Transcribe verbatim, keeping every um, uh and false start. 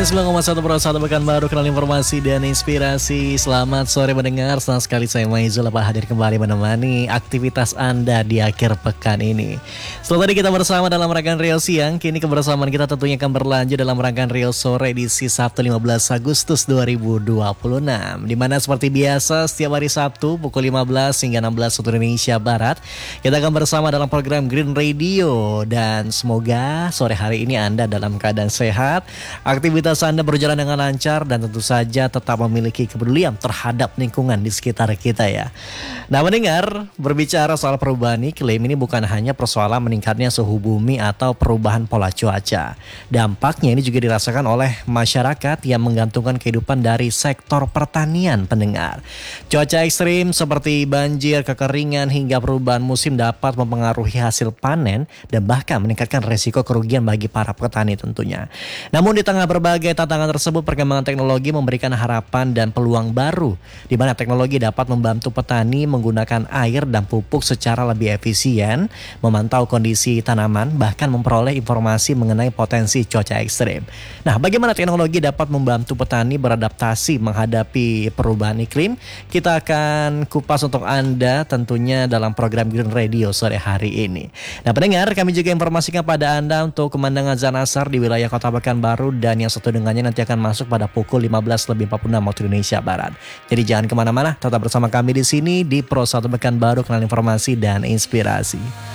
sembilan puluh koma satu Pro satu Pekanbaru, kenal informasi dan inspirasi. Selamat sore mendengar, senang sekali saya Maizul dapat hadir kembali menemani aktivitas Anda di akhir pekan ini. Setelah tadi kita bersama dalam rangkaian Rio Siang, kini kebersamaan kita tentunya akan berlanjut dalam rangkaian Rio Sore edisi Sabtu lima belas Agustus dua ribu dua puluh enam. Dimana seperti biasa setiap hari Sabtu pukul lima belas hingga enam belas waktu Indonesia Barat, kita akan bersama dalam program Green Radio. Dan semoga sore hari ini Anda dalam keadaan sehat, aktivitas Anda berjalan dengan lancar, dan tentu saja tetap memiliki kepedulian terhadap lingkungan di sekitar kita ya. Nah mendengar, berbicara soal perubahan iklim ini bukan hanya persoalan meningkatnya suhu bumi atau perubahan pola cuaca. Dampaknya ini juga dirasakan oleh masyarakat yang menggantungkan kehidupan dari sektor pertanian pendengar. Cuaca ekstrim seperti banjir, kekeringan hingga perubahan musim dapat mempengaruhi hasil panen dan bahkan meningkatkan resiko kerugian bagi para petani tentunya. Namun di tengah berbagai tantangan tersebut, perkembangan teknologi memberikan harapan dan peluang baru, di mana teknologi dapat membantu petani menggunakan air dan pupuk secara lebih efisien, memantau kondisi tanaman, bahkan memperoleh informasi mengenai potensi cuaca ekstrim. Nah, bagaimana teknologi dapat membantu petani beradaptasi menghadapi perubahan iklim? Kita akan kupas untuk Anda tentunya dalam program Green Radio sore hari ini. Nah, pendengar, kami juga informasikan pada Anda untuk kemandangan azan asar di wilayah Kota Pekanbaru, dan yang satu dengannya nanti akan masuk pada pukul lima belas lebih empat puluh enam waktu Indonesia Barat. Jadi jangan kemana-mana, tetap bersama kami di sini di Pro satu Pekanbaru, kenal informasi dan inspirasi.